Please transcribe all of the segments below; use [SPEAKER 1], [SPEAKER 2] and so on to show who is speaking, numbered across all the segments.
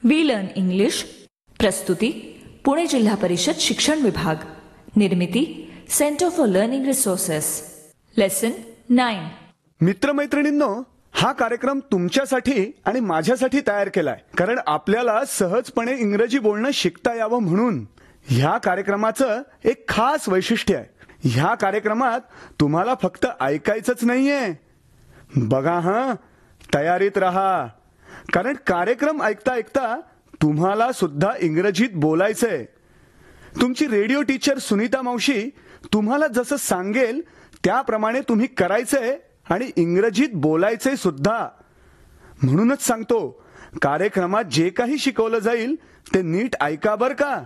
[SPEAKER 1] We learn English. प्रस्तुती पुणे जिल्हा परिषद शिक्षण विभाग. निर्मिती centre for learning resources. Lesson 9.
[SPEAKER 2] मित्रमैत्रिणींनो, हा कार्यक्रम तुमच्यासाठी आणि माझ्यासाठी तयार केलाय, कारण आपल्याला सहजपणे इंग्रजी बोलणं शिकता यावं म्हणून. ह्या कार्यक्रमाचं एक खास वैशिष्ट्य आहे. ह्या कार्यक्रमात तुम्हाला फक्त ऐकायचंच नाहीये. बघा हां, तयारीत राहा, कारण कार्यक्रम ऐकता ऐकता तुम्हाला सुद्धा इंग्रजीत बोलायचंय. तुमची रेडिओ टीचर सुनीता मावशी तुम्हाला जसं सांगेल त्याप्रमाणे तुम्ही करायचंय आणि इंग्रजीत बोलायचंय सुद्धा. म्हणूनच सांगतो, कार्यक्रमात जे काही शिकवलं जाईल ते नीट ऐका बर का.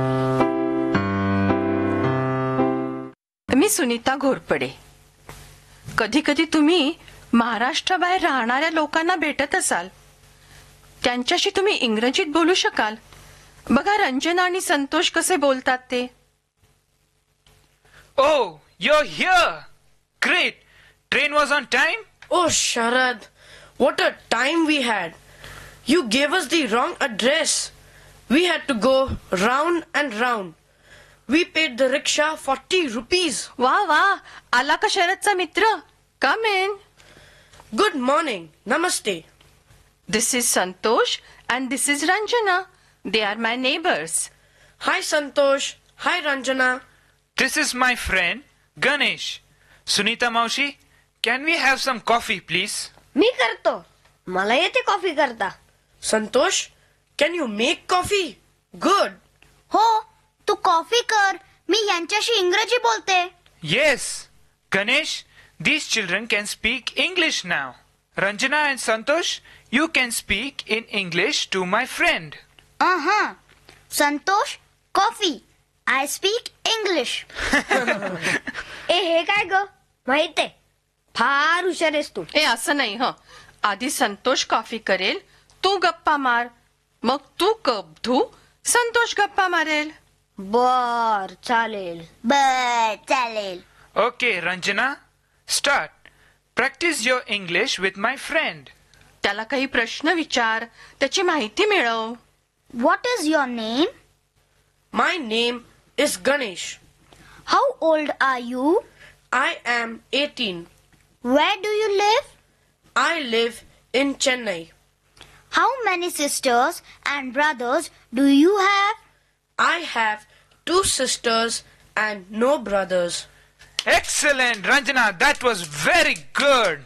[SPEAKER 3] मी सुनीता घोरपडे. कधी कधी तुम्ही महाराष्ट्राबाहेर राहणाऱ्या लोकांना भेटत असाल. त्यांच्याशी तुम्ही इंग्रजीत बोलू शकाल. बघा रंजना आणि संतोष कसे बोलतात ते.
[SPEAKER 4] Oh, you're here. Great. Train was on time?
[SPEAKER 5] Oh, Sharad, what a time we had. You gave us the wrong address. We had to go round and round. We paid the rickshaw 40 rupees.
[SPEAKER 3] वा वा, आला का शरदचा मित्र. कम in.
[SPEAKER 5] Good morning. Namaste.
[SPEAKER 3] This is Santosh and this is Ranjana. They are my neighbors.
[SPEAKER 5] Hi, Santosh. Hi, Ranjana.
[SPEAKER 4] This is my friend Ganesh. Sunita Maushi, can we have some coffee, please?
[SPEAKER 6] मी करतो. मला येते coffee करता.
[SPEAKER 5] Santosh, can you make coffee? Good.
[SPEAKER 6] हो, तू coffee कर. मी यांच्याशी इंग्रजी बोलते.
[SPEAKER 4] Yes. Ganesh, these children can speak English now. Ranjana and Santosh, you can speak in English to my friend.
[SPEAKER 6] Santosh, coffee. I speak English. हे काय ग? माहित आहे, फार हुशार आहेस तू.
[SPEAKER 3] असं नाही ह. आधी संतोष कॉफी करेल, तू गप्पा मार. मग तू कप धू, संतोष गप्पा मारेल.
[SPEAKER 6] बर चालेल.
[SPEAKER 4] Okay, Ranjana, start. Practice your English with my friend.
[SPEAKER 3] त्याला काही प्रश्न विचार, त्याची माहिती मिळव.
[SPEAKER 6] What is your name?
[SPEAKER 5] My name is Ganesh.
[SPEAKER 6] How old R you?
[SPEAKER 5] I am 18.
[SPEAKER 6] Where do you leave?
[SPEAKER 5] I live in Chennai.
[SPEAKER 6] How many sisters and brothers do you have?
[SPEAKER 5] I have 2 sisters and no brothers.
[SPEAKER 4] Excellent, Ranjana. That was very good.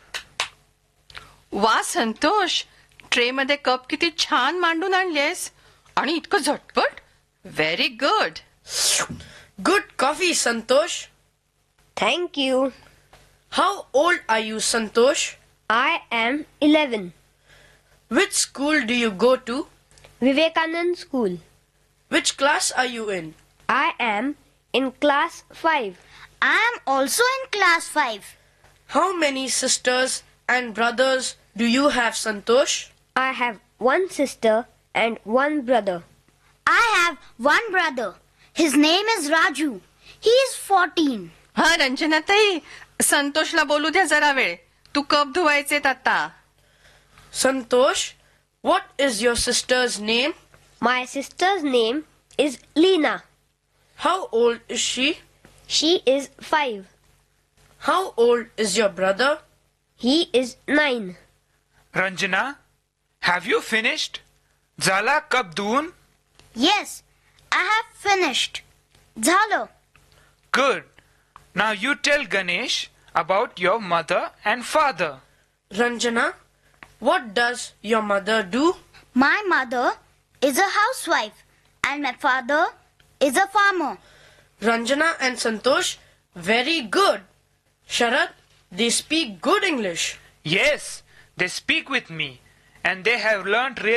[SPEAKER 3] वा Santosh, tray मध्ये cup किती छान मांडून आणलेस आणि इतकं झटपट. Very good.
[SPEAKER 5] Good coffee, Santosh.
[SPEAKER 6] Thank you.
[SPEAKER 5] How old are you, Santosh?
[SPEAKER 6] I am 11.
[SPEAKER 5] Which school do you go to?
[SPEAKER 6] Vivekananda school.
[SPEAKER 5] Which class are you in?
[SPEAKER 6] I am in class 5. I am also in class 5.
[SPEAKER 5] How many sisters and brothers do you have, Santosh?
[SPEAKER 6] I have one sister and one brother. I have one brother. His name is Raju. He is 14.
[SPEAKER 3] हा रंजना ताई, संतोषला बोलू द्या जरा वेळ. तू cup धुवायचेत आता.
[SPEAKER 5] Santosh, what is your sister's name?
[SPEAKER 6] My sister's name is Leena.
[SPEAKER 5] How old is she?
[SPEAKER 6] She is 5.
[SPEAKER 5] How old is your brother?
[SPEAKER 6] He is 9.
[SPEAKER 4] Ranjana, have you finished? Zala kap doon?
[SPEAKER 6] Yes, I have finished. झालं.
[SPEAKER 4] Good. Now you tell Ganesh about your mother and father.
[SPEAKER 5] Ranjana, what does your mother do?
[SPEAKER 6] My mother is a housewife and my father is a farmer.
[SPEAKER 5] Ranjana and Santosh, very good. Sharad, they speak good English.
[SPEAKER 4] Yes, they speak with me and they have learnt really